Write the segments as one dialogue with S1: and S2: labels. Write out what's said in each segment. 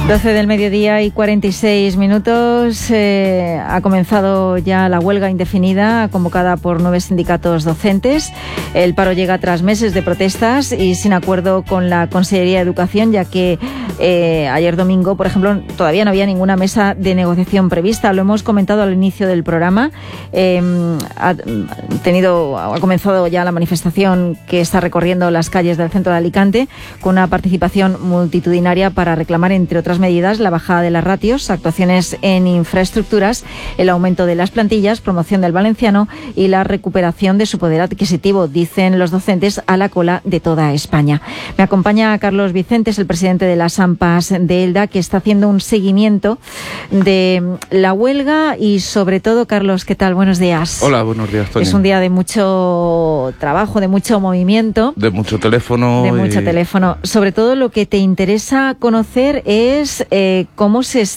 S1: 12 del mediodía y 46 minutos. Ha comenzado ya la huelga indefinida convocada por 9 sindicatos docentes. El paro llega tras meses de protestas y sin acuerdo con la Consellería de Educación, ya que ayer domingo, por ejemplo, todavía no había ninguna mesa de negociación prevista. Lo hemos comentado al inicio del programa. Ha comenzado ya la manifestación que está recorriendo las calles del centro de Alicante con una participación multitudinaria para reclamar, entre otras medidas, la bajada de las ratios, actuaciones en infraestructuras, el aumento de las plantillas, promoción del valenciano y la recuperación de su poder adquisitivo, dicen los docentes, a la cola de toda España. Me acompaña Carlos Vicentes, el presidente de las AMPAs de Elda, que está haciendo un seguimiento de la huelga y, sobre todo, Carlos, ¿qué tal? Buenos días.
S2: Hola, buenos días, Toñi.
S1: Es un día de mucho trabajo, de mucho movimiento.
S2: De mucho teléfono.
S1: De mucho teléfono. Sobre todo, lo que te interesa conocer es cómo se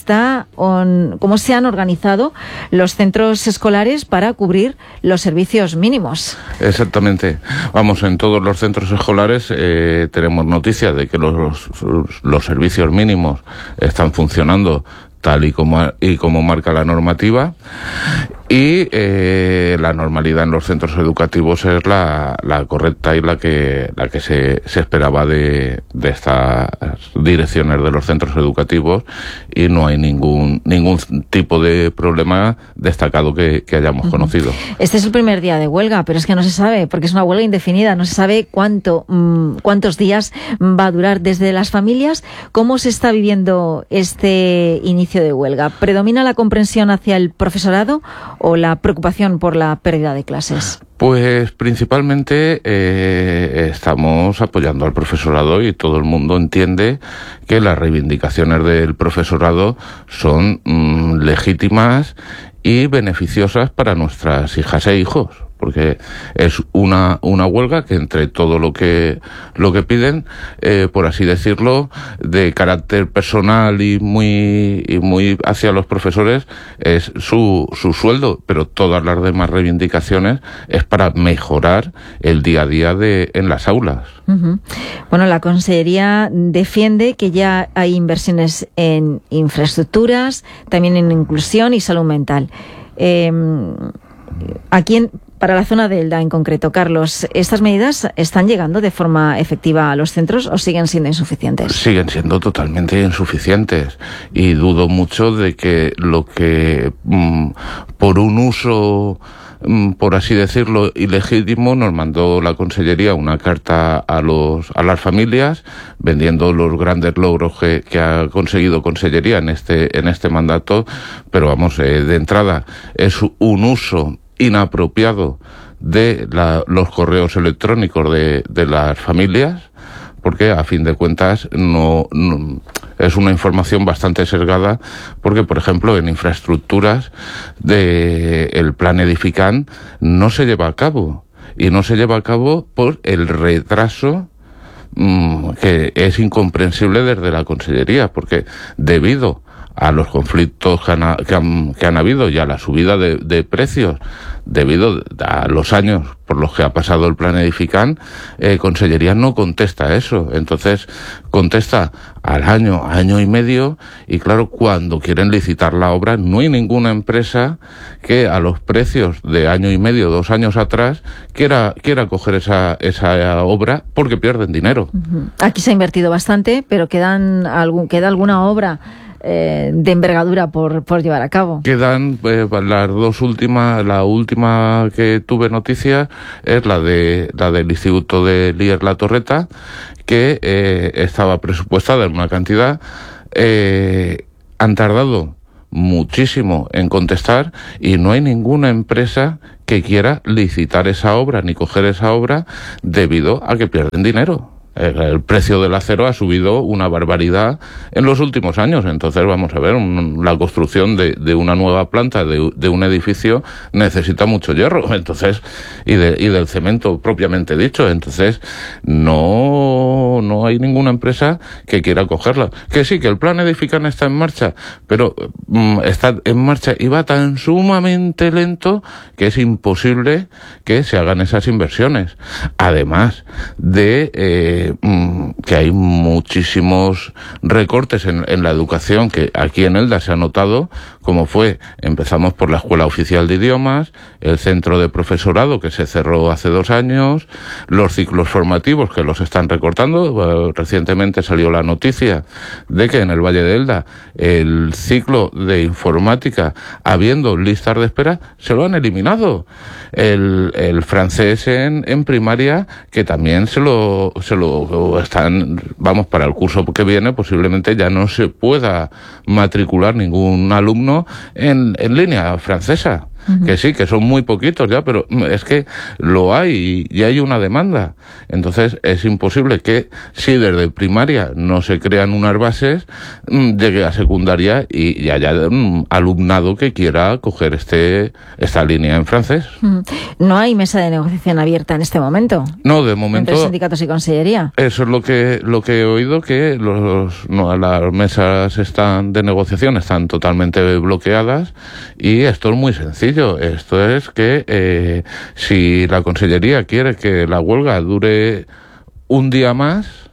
S1: han organizado los centros escolares para cubrir los servicios mínimos.
S2: Exactamente. Vamos, en todos los centros escolares tenemos noticias de que los servicios mínimos están funcionando tal y como marca la normativa, y la normalidad en los centros educativos es la correcta y la que se esperaba de estas direcciones de los centros educativos, y no hay ningún tipo de problema destacado que hayamos conocido.
S1: Este es el primer día de huelga, pero es que no se sabe, porque es una huelga indefinida, no se sabe cuántos días va a durar. Desde las familias, ¿cómo se está viviendo este inicio de huelga? ¿Predomina la comprensión hacia el profesorado o la preocupación por la pérdida de clases?
S2: Pues principalmente estamos apoyando al profesorado, y todo el mundo entiende que las reivindicaciones del profesorado son legítimas y beneficiosas para nuestras hijas e hijos, porque es una huelga que, entre todo lo que piden, por así decirlo, de carácter personal y muy hacia los profesores, es su sueldo, pero todas las demás reivindicaciones es para mejorar el día a día en las aulas.
S1: Uh-huh. Bueno, la Consellería defiende que ya hay inversiones en infraestructuras, también en inclusión y salud mental. Para la zona de Elda en concreto, Carlos, ¿estas medidas están llegando de forma efectiva a los centros o siguen siendo insuficientes?
S2: Siguen siendo totalmente insuficientes, y dudo mucho de que lo que por un uso, por así decirlo, ilegítimo, nos mandó la Consellería una carta a las familias vendiendo los grandes logros que ha conseguido Consellería en este mandato, pero vamos, de entrada es un uso inapropiado de los correos electrónicos de las familias, porque a fin de cuentas no es una información bastante sesgada, porque, por ejemplo, en infraestructuras el plan Edifican no se lleva a cabo, y no se lleva a cabo por el retraso que es incomprensible desde la Consellería, porque debido a los conflictos que han habido y a la subida de precios debido a los años por los que ha pasado el plan Edifican, Consellería no contesta eso. Entonces contesta al año y medio, y claro, cuando quieren licitar la obra no hay ninguna empresa que a los precios de año y medio, 2 años atrás, quiera coger esa obra, porque pierden dinero.
S1: Uh-huh. Aquí se ha invertido bastante, pero queda alguna obra de envergadura por llevar a cabo.
S2: Quedan las dos últimas. La última que tuve noticia es la del Instituto de Lier La Torreta, que estaba presupuestada en una cantidad. Han tardado muchísimo en contestar, y no hay ninguna empresa que quiera licitar esa obra ni coger esa obra, debido a que pierden dinero. El precio del acero ha subido una barbaridad en los últimos años. Entonces, vamos a ver, la construcción de una nueva planta, de un edificio, necesita mucho hierro, entonces, y del cemento propiamente dicho. Entonces, no hay ninguna empresa que quiera cogerla. Que sí, que el plan Edifican está en marcha, pero está en marcha y va tan sumamente lento que es imposible que se hagan esas inversiones. Además de que hay muchísimos recortes en la educación que aquí en Elda se ha notado, como empezamos por la Escuela Oficial de Idiomas, el centro de profesorado que se cerró hace 2 años, los ciclos formativos que los están recortando. Recientemente salió la noticia de que en el Valle de Elda el ciclo de informática, habiendo listas de espera, se lo han eliminado. El francés en primaria, que también se lo están, para el curso que viene posiblemente ya no se pueda matricular ningún alumno en línea francesa. Que sí, que son muy poquitos ya, pero es que lo hay y hay una demanda. Entonces es imposible que, si desde primaria no se crean unas bases, llegue a secundaria y haya un alumnado que quiera coger esta línea en francés.
S1: No hay mesa de negociación abierta en este momento.
S2: No, de momento.
S1: Entre sindicatos y consellería.
S2: Eso es lo que he oído, que las mesas de negociación están totalmente bloqueadas, y esto es muy sencillo. Esto es que si la Consellería quiere que la huelga dure un día más,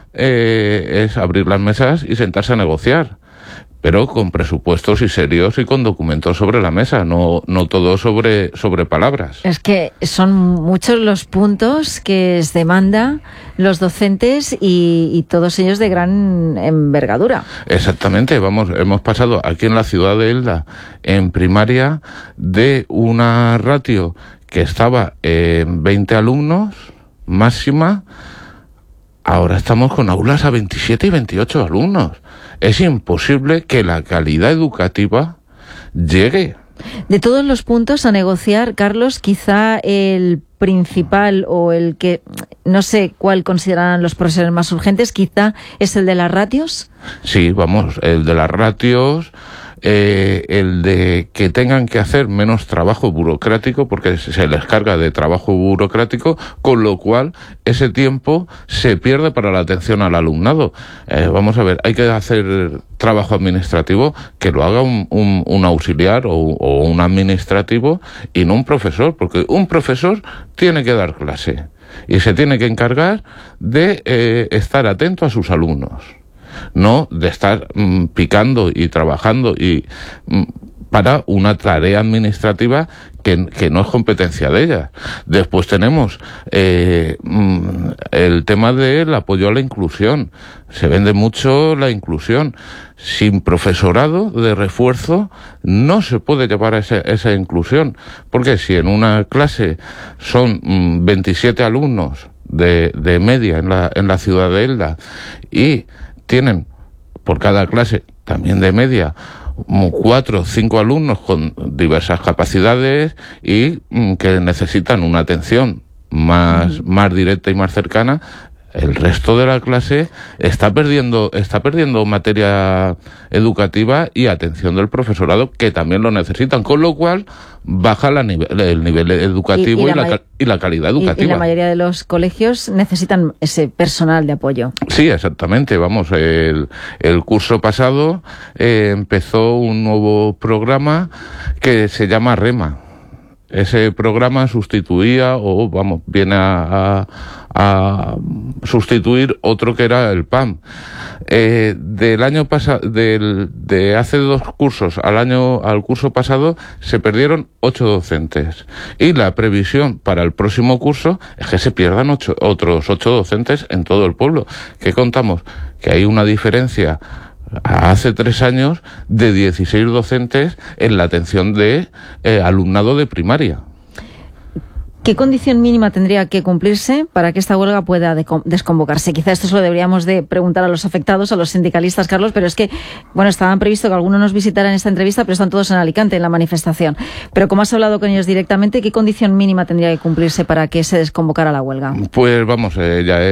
S2: es abrir las mesas y sentarse a negociar, pero con presupuestos y serios y con documentos sobre la mesa, no todo sobre palabras.
S1: Es que son muchos los puntos que se demanda los docentes y todos ellos de gran envergadura.
S2: Exactamente, hemos pasado aquí en la ciudad de Elda, en primaria, de una ratio que estaba en 20 alumnos máxima. Ahora estamos con aulas a 27 y 28 alumnos. Es imposible que la calidad educativa llegue.
S1: De todos los puntos a negociar, Carlos, quizá el principal, o el que no sé cuál considerarán los profesores más urgentes, quizá es el de las ratios.
S2: Sí, el de las ratios, el de que tengan que hacer menos trabajo burocrático, porque se les carga de trabajo burocrático, con lo cual ese tiempo se pierde para la atención al alumnado. Vamos a ver, hay que hacer trabajo administrativo, que lo haga un auxiliar o un administrativo, y no un profesor, porque un profesor tiene que dar clase y se tiene que encargar de estar atento a sus alumnos, no de estar picando y trabajando para una tarea administrativa que no es competencia de ella. Después tenemos el tema del apoyo a la inclusión. Se vende mucho la inclusión. Sin profesorado de refuerzo no se puede llevar a esa inclusión, porque si en una clase son 27 alumnos de media en la ciudad de Elda, y tienen por cada clase también de media 4 o 5 alumnos con diversas capacidades y que necesitan una atención más directa y más cercana, el resto de la clase está perdiendo materia educativa y atención del profesorado, que también lo necesitan, con lo cual baja el nivel educativo y la calidad educativa.
S1: Y la mayoría de los colegios necesitan ese personal de apoyo.
S2: Sí, exactamente. El curso pasado empezó un nuevo programa que se llama REMA. Ese programa sustituía, viene a sustituir otro que era el PAM. Del año pasado, de hace 2 cursos al curso pasado, se perdieron 8 docentes. Y la previsión para el próximo curso es que se pierdan otros 8 docentes en todo el pueblo. ¿Qué contamos? Que hay una diferencia hace 3 años de 16 docentes en la atención de alumnado de primaria.
S1: ¿Qué condición mínima tendría que cumplirse para que esta huelga pueda desconvocarse? Quizá esto se lo deberíamos de preguntar a los afectados, a los sindicalistas, Carlos, pero es que, estaban previsto que algunos nos visitaran en esta entrevista, pero están todos en Alicante, en la manifestación. Pero como has hablado con ellos directamente, ¿qué condición mínima tendría que cumplirse para que se desconvocara la huelga?
S2: Pues ya